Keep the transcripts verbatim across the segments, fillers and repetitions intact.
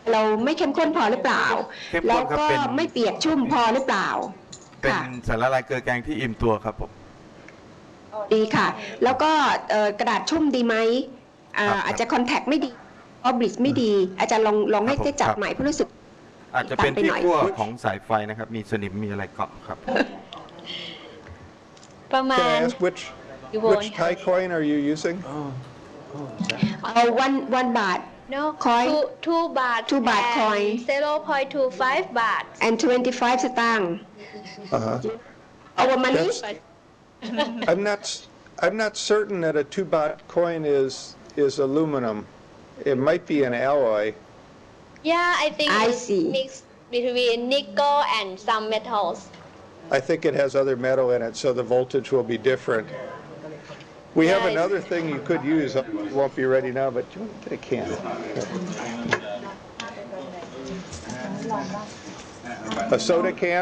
เราไม่เข้มข้นพอหรือเปล่าแล้วก็ไม่เปียกชุ่มพอหรือเปล่าเป็นสารละลายเกลือแกงที่อิ่มตัวครับผมดีค่ะแล้วก็กระดาษชุ่มดีไหมอาจจะคอนแทคไม่ดีออบลิชไม่ดีอาจารย์ลองลองให้ได้จับใหม่เพราะรู้สึกอาจจะเป็นที่ขั้วของสายไฟนะครับมีสนิมมีอะไรเกาะครับประมาณ which which Thai coin are you using one one baht no coin two two baht two baht coin zero point two five baht and twenty five สตางค์ our money I'm not I'm not certain that a two baht coin is is aluminum it might be an alloy yeah I think I it's see mixed between nickel and some metals I think it has other metal in it so the voltage will be different we have another thing you could use it won't be ready now but I can't a soda can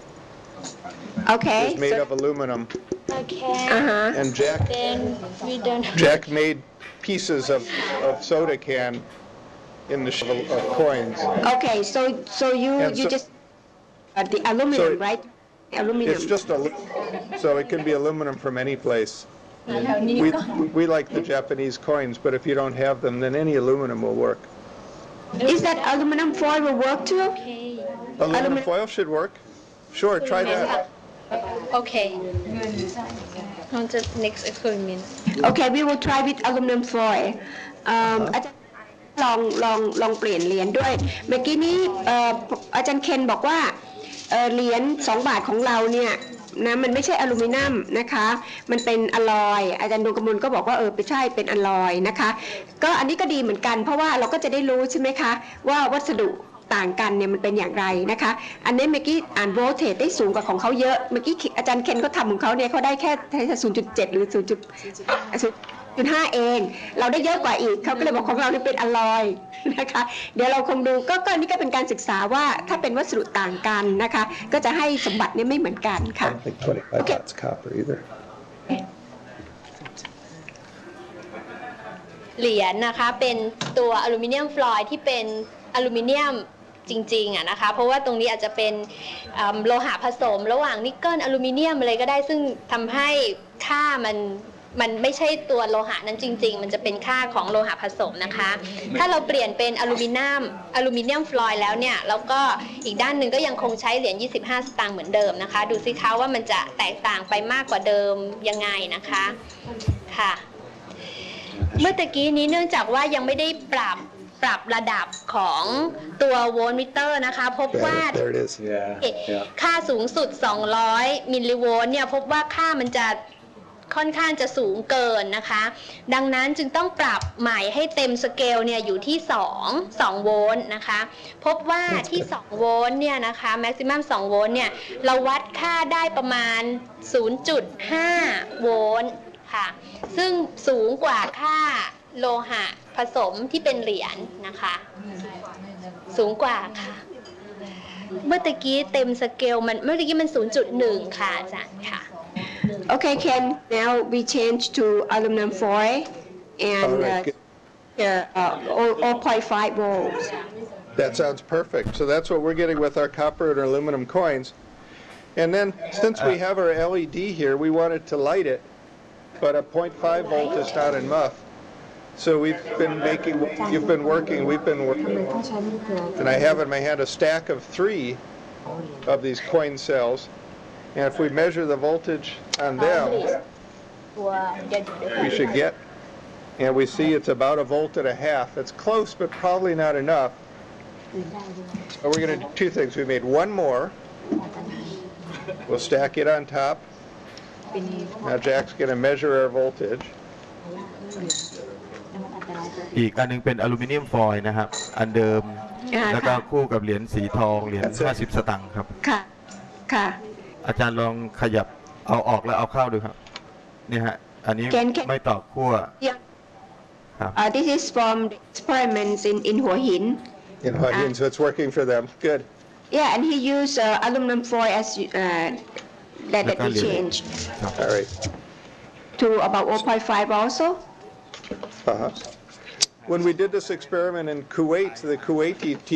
okay is made of aluminum okay and Jack then we don't Jack made pieces of, of soda can in the shovel of coins okay so so you and you so, just uh, the aluminum so it, right aluminum it's just a so it can be aluminum from any place we, we like the Japanese coins but if you don't have them then any aluminum will work is that aluminum foil will work too okay aluminum, aluminum foil should work sure try that okay on to next experiment okay we will try with aluminum foil um,อาจารย์ลองลองลองเปลี่ยนเหรียญด้วยเมื่อกี้นี้อาจารย์เคนบอกว่าเหรียญสองบาทของเราเนี่ยนะมันไม่ใช่อลูมิเนียมนะคะมันเป็นอลลอยอาจารย์ดวงกมลก็บอกว่าเออไปใช่เป็นอลลอยนะคะก็อันนี้ก็ดีเหมือนกันเพราะว่าเราก็จะได้รู้ใช่ไหมคะว่าวัสดุต่างกันเนี่ยมันเป็นอย่างไรนะคะอันนี้เมื่อกี้อ่านโวลเทจได้สูงกว่าของเขาเยอะเมื่อกี้อาจารย์เคนเขาทำของเขาเนี่ยเขาได้แค่ ศูนย์จุดเจ็ด หรือ ศูนย์จุดห้า เองเราได้เยอะกว่าอีกเขาก็เลยบอกของเราเนี่ยเป็นอลลอยนะคะเดี๋ยวเราคงดูก็ก็นี่ก็เป็นการศึกษาว่าถ้าเป็นวัสดุต่างกันนะคะก็จะให้สมบัติเนี่ยไม่เหมือนกันค่ะเหรียญนะคะเป็นตัวอลูมิเนียมฟลอยด์ที่เป็นอลูมิเนียมจริงๆอ่ะนะคะเพราะว่าตรงนี้อาจจะเป็นโลหะผสมระหว่างนิกเกิลอลูมิเนียมอะไรก็ได้ซึ่งทำให้ค่ามันมันไม่ใช่ตัวโลหะนั้นจริงๆมันจะเป็นค่าของโลหะผสมนะคะถ้าเราเปลี่ยนเป็นอลูมิเนียมอลูมิเนียมฟลอยด์แล้วเนี่ยแล้วก็อีกด้านหนึ่งก็ยังคงใช้เหรียญยี่สิบห้าสตางค์เหมือนเดิมนะคะดูสิคะว่ามันจะแตกต่างไปมากกว่าเดิมยังไงนะคะค่ะเมื่อตะกี้นี้เนื่องจากว่ายังไม่ได้ปรับปรับระดับของตัวโวลต์มิเตอร์นะคะพบว่าค่าสูงสุดสองร้อยมิลลิโวลต์เนี่ยพบว่าค่ามันจะค่อนข้างจะสูงเกินนะคะดังนั้นจึงต้องปรับใหม่ให้เต็มสเกลเนี่ยอยู่ที่สอง สองโวลต์นะคะพบว่าที่สองโวลต์เนี่ยนะคะแม็กซิมัมสองโวลต์เนี่ยเราวัดค่าได้ประมาณ ศูนย์จุดห้า โวลต์ค่ะซึ่งสูงกว่าค่าโลหะผสมที่เป็นเหรียญนะคะสูงกว่าค่ะเมื่อตะกี้เต็มสเกลมันเมื่อตะกี้มัน ศูนย์จุดหนึ่ง ค่ะอาจารย์ค่ะ Okay Ken now we change to aluminum foil and uh, uh, zero point five volts that sounds perfect so that's what we're getting with our copper and aluminum coins and then since we have our L E D here we wanted to light it but a zero point five volt is not enough so we've been making you've been working we've been working and I have in my hand a stack of three of these coin cells and if we measure the voltage on them we should get and we see it's about a volt and a half it's close but probably not enough so we're going to do two things we made one more we'll stack it on top now Jack's going to measure our voltage อีกอันนึงเป็นอลูมิเนียมฟอยล์นะครับอันเดิมแล้วก็คู่กับเหรียญสีทองเหรียญห้าสิบสตางค์ครับค่ะค่ะอาจารย์ลองขยับเอาออกแล้วเอาเข้าดูครับนี่ฮะอันนี้ไม่ต่อขั้วครับ This is from the experiments in in Hua Hin in Hua Hin so it's working for them good yeah and he used uh, aluminum foil as uh, that that we changed all right to about zero point five also uh-huh when we did this experiment in Kuwait the Kuwaiti